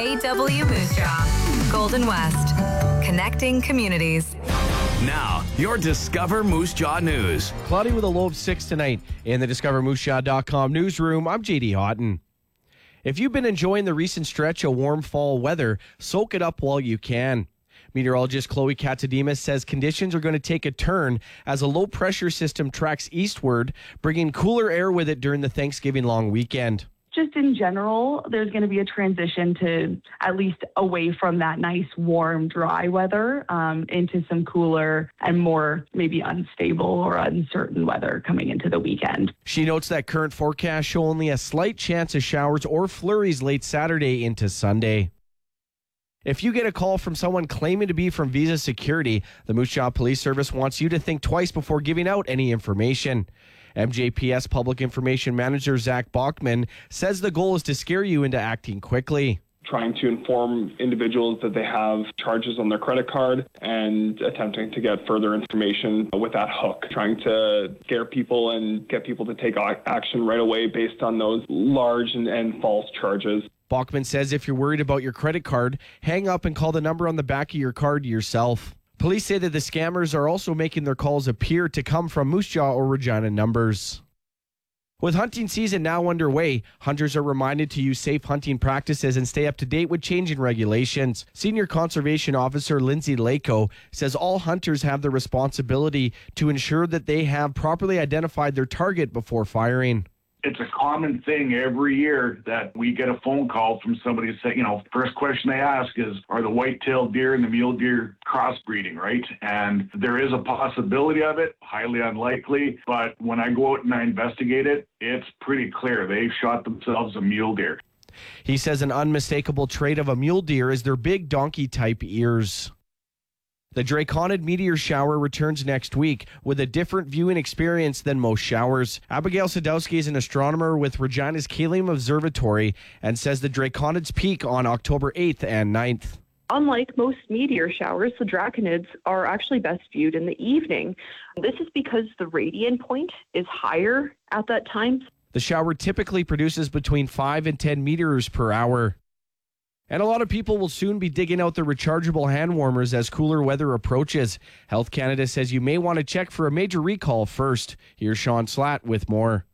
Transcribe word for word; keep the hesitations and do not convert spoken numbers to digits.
A W Moose Jaw, Golden West, connecting communities. Now, your Discover Moose Jaw News. Cloudy with a low of six tonight in the Discover Moose Jaw dot com newsroom. I'm J D Houghton. If you've been enjoying the recent stretch of warm fall weather, soak it up while you can. Meteorologist Chloe Katsademas says conditions are going to take a turn as a low-pressure system tracks eastward, bringing cooler air with it during the Thanksgiving long weekend. Just in general, there's going to be a transition to at least away from that nice, warm, dry weather um, into some cooler and more maybe unstable or uncertain weather coming into the weekend. She notes that current forecasts show only a slight chance of showers or flurries late Saturday into Sunday. If you get a call from someone claiming to be from Visa Security, the Moose Jaw Police Service wants you to think twice before giving out any information. M J P S Public Information Manager Zach Bachman says the goal is to scare you into acting quickly. Trying to inform individuals that they have charges on their credit card and attempting to get further information with that hook. Trying to scare people and get people to take action right away based on those large and, and false charges. Bachman says if you're worried about your credit card, hang up and call the number on the back of your card yourself. Police say that the scammers are also making their calls appear to come from Moose Jaw or Regina numbers. With hunting season now underway, hunters are reminded to use safe hunting practices and stay up to date with changing regulations. Senior Conservation Officer Lindsay Lako says all hunters have the responsibility to ensure that they have properly identified their target before firing. It's a common thing every year that we get a phone call from somebody saying, you know, first question they ask is, are the white-tailed deer and the mule deer crossbreeding, right? And there is a possibility of it, highly unlikely, but when I go out and I investigate it, it's pretty clear they've shot themselves a mule deer. He says an unmistakable trait of a mule deer is their big donkey-type ears. The Draconid meteor shower returns next week with a different viewing experience than most showers. Abigail Sadowski is an astronomer with Regina's Kalium Observatory and says the Draconids peak on October eighth and ninth. Unlike most meteor showers, the Draconids are actually best viewed in the evening. This is because the radiant point is higher at that time. The shower typically produces between five and ten meteors per hour. And a lot of people will soon be digging out the rechargeable hand warmers as cooler weather approaches. Health Canada says you may want to check for a major recall first. Here's Sean Slatt with more.